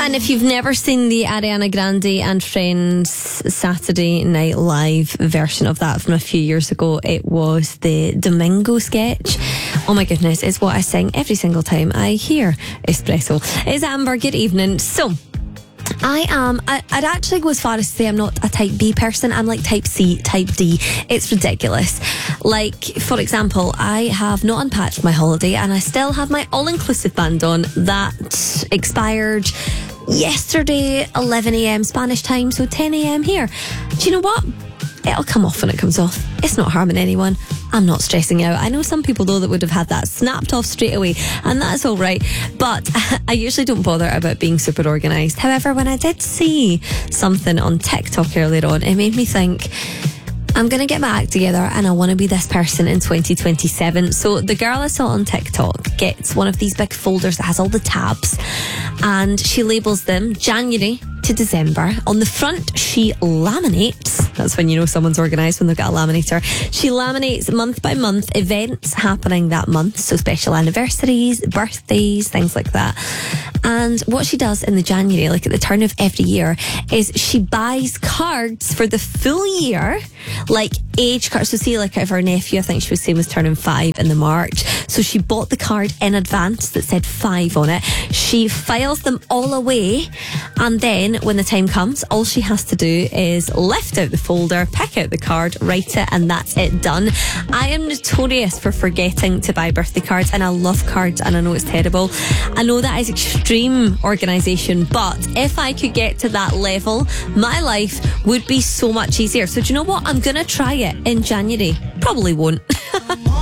And if you've never seen the Ariana Grande and Friends Saturday Night Live version of that from a few years ago, it was the Domingo sketch. Oh my goodness, it's what I sing every single time I hear Espresso. It's Amber, good evening. So, I'd actually go as far as to say I'm not a type B person. I'm like type C, type D. It's ridiculous. Like, for example, I have not unpacked my holiday and I still have my all-inclusive band on that expired yesterday, 11 a.m. Spanish time, so 10 a.m. here. Do you know what? It'll come off when it comes off. It's not harming anyone. I'm not stressing out. I know some people though that would have had that snapped off straight away, and that's all right. But I usually don't bother about being super organised. However, when I did see something on TikTok earlier on, it made me think, I'm going to get my act together and I want to be this person in 2027. So the girl I saw on TikTok gets one of these big folders that has all the tabs and she labels them January to December. On the front, she laminates. That's when you know someone's organised, when they've got a laminator. She laminates month by month events happening that month. So special anniversaries, birthdays, things like that. And what she does in the January, like at the turn of every year, is she buys cards for the full year, like age cards. So see, like if her nephew, I think she was saying, was turning 5 in the March. So she bought the card in advance that said 5 on it. She files them all away, and then when the time comes, all she has to do is lift out the folder, pick out the card, write it, and that's it, done. I am notorious for forgetting to buy birthday cards, and I love cards, and I know it's terrible. I know that is extreme organisation, but if I could get to that level, my life would be so much easier. So do you know what? I'm going to try it in January. Probably won't.